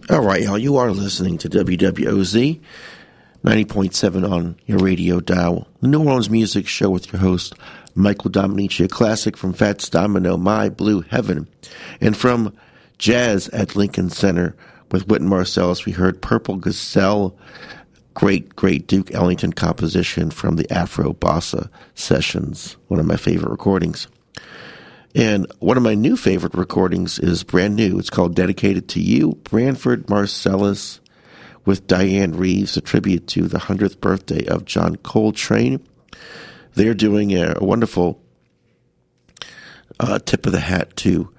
All right, y'all, you are listening to WWOZ 90.7 on your radio dial. The New Orleans Music Show with your host, Michael Dominici, a classic from Fats Domino, My Blue Heaven. And from Jazz at Lincoln Center with Wynton Marsalis, we heard Purple Gazelle, great Duke Ellington composition from the Afro Bossa Sessions, one of my favorite recordings. And one of my new favorite recordings is brand new. It's called Dedicated to You, Branford Marsalis with Diane Reeves, a tribute to the 100th birthday of John Coltrane. They're doing a wonderful tip of the hat to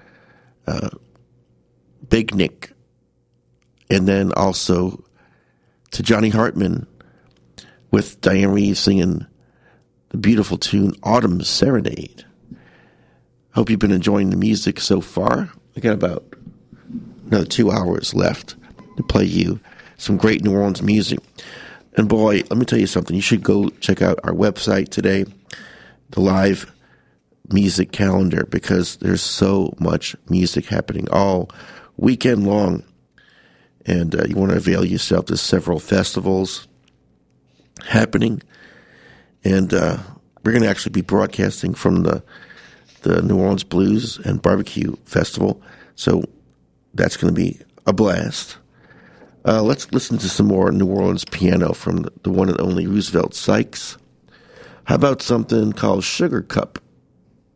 Big Nick, and then also to Johnny Hartman with Diane Reeves singing the beautiful tune Autumn Serenade. Hope you've been enjoying the music so far. I got about another 2 hours left to play you some great New Orleans music. And boy, let me tell you something. You should go check out our website today, the live music calendar, because there's so much music happening all weekend long. And you want to avail yourself to several festivals happening. And we're going to actually be broadcasting from the New Orleans Blues and Barbecue Festival. So that's going to be a blast. Let's listen to some more New Orleans piano from the one and only Roosevelt Sykes. How about something called Sugar Cup?